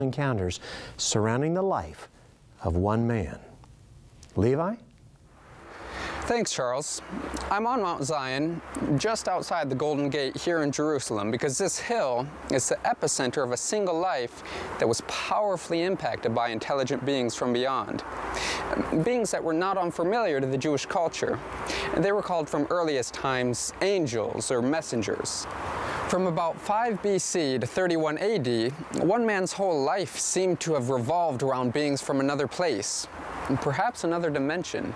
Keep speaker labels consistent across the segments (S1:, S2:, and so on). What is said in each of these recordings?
S1: encounters surrounding the life of one man. Levi?
S2: Thanks, Charles. I'm on Mount Zion, just outside the Golden Gate here in Jerusalem, because this hill is the epicenter of a single life that was powerfully impacted by intelligent beings from beyond. Beings that were not unfamiliar to the Jewish culture. They were called from earliest times angels or messengers. From about 5 BC to 31 AD, one man's whole life seemed to have revolved around beings from another place, and perhaps another dimension.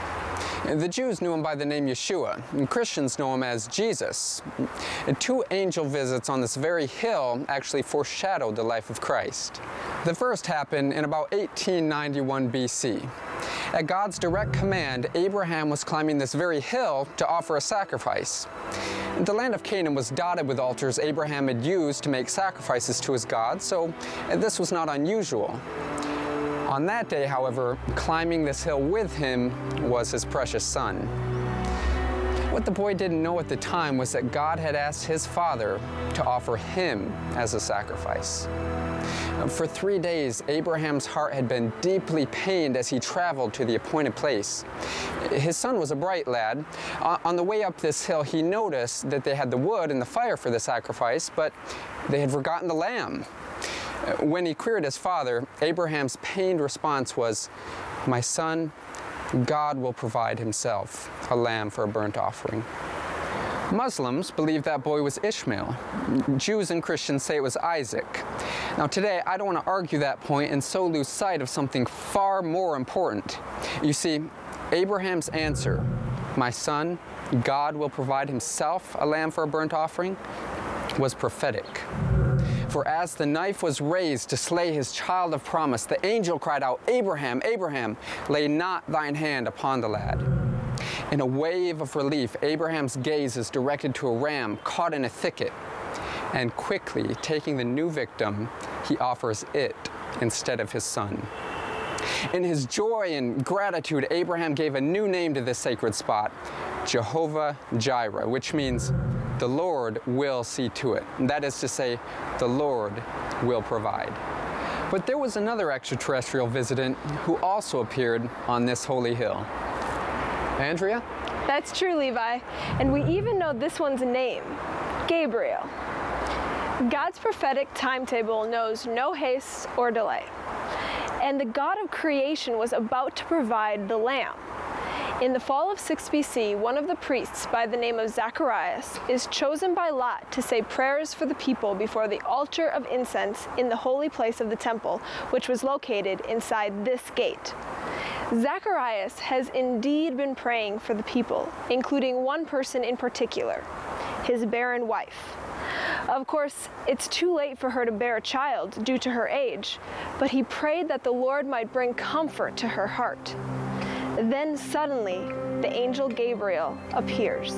S2: The Jews knew him by the name Yeshua, and Christians know him as Jesus. And 2 angel visits on this very hill actually foreshadowed the life of Christ. The first happened in about 1891 BC. At God's direct command, Abraham was climbing this very hill to offer a sacrifice. The land of Canaan was dotted with altars Abraham had used to make sacrifices to his God, so this was not unusual. On that day, however, climbing this hill with him was his precious son. What the boy didn't know at the time was that God had asked his father to offer him as a sacrifice. For 3 days, Abraham's heart had been deeply pained as he traveled to the appointed place. His son was a bright lad. On the way up this hill, he noticed that they had the wood and the fire for the sacrifice, but they had forgotten the lamb. When he queried his father, Abraham's pained response was, "My son, God will provide himself a lamb for a burnt offering." Muslims believe that boy was Ishmael. Jews and Christians say it was Isaac. Now today, I don't want to argue that point and so lose sight of something far more important. You see, Abraham's answer, "My son, God will provide himself a lamb for a burnt offering," was prophetic. For as the knife was raised to slay his child of promise, the angel cried out, "Abraham, Abraham, lay not thine hand upon the lad." In a wave of relief, Abraham's gaze is directed to a ram caught in a thicket, and quickly taking the new victim, he offers it instead of his son. In his joy and gratitude, Abraham gave a new name to this sacred spot, Jehovah Jireh, which means the Lord will see to it. And that is to say, the Lord will provide. But there was another extraterrestrial visitant who also appeared on this holy hill. Andrea?
S3: That's true, Levi. And we even know this one's name, Gabriel. God's prophetic timetable knows no haste or delay. And the God of creation was about to provide the lamb. In the fall of 6 BC, one of the priests by the name of Zacharias is chosen by Lot to say prayers for the people before the altar of incense in the holy place of the temple, which was located inside this gate. Zacharias has indeed been praying for the people, including one person in particular, his barren wife. Of course, it's too late for her to bear a child due to her age, but he prayed that the Lord might bring comfort to her heart. Then suddenly the angel Gabriel appears.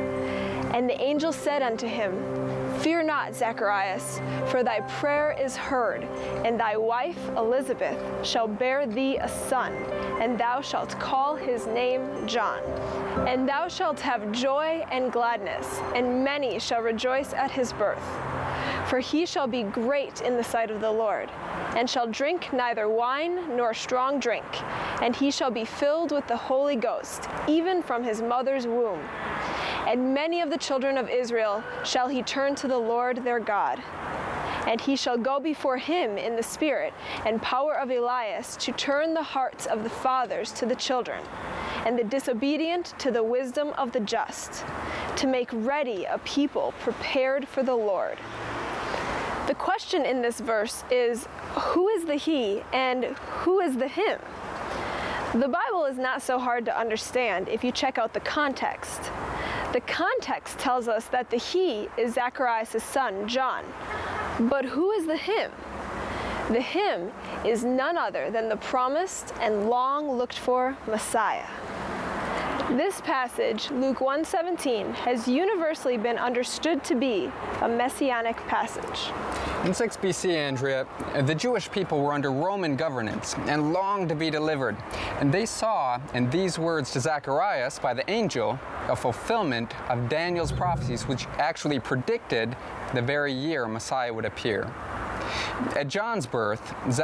S3: And the angel said unto him, "Fear not, Zacharias, for thy prayer is heard, and thy wife Elizabeth shall bear thee a son, and thou shalt call his name John. And thou shalt have joy and gladness, and many shall rejoice at his birth. For he shall be great in the sight of the Lord, and shall drink neither wine nor strong drink, and he shall be filled with the Holy Ghost, even from his mother's womb. And many of the children of Israel shall he turn to the Lord their God. And he shall go before him in the spirit and power of Elias to turn the hearts of the fathers to the children, and the disobedient to the wisdom of the just, to make ready a people prepared for the Lord." The question in this verse is, who is the he and who is the him? The Bible is not so hard to understand if you check out the context. The context tells us that the he is Zacharias' son, John. But who is the him? The him is none other than the promised and long looked for Messiah. This passage, Luke 1:17, has universally been understood to be a messianic passage.
S2: In 6 BC, Andrea, the Jewish people were under Roman governance and longed to be delivered. And they saw in these words to Zacharias by the angel a fulfillment of Daniel's prophecies, which actually predicted the very year Messiah would appear. At John's birth,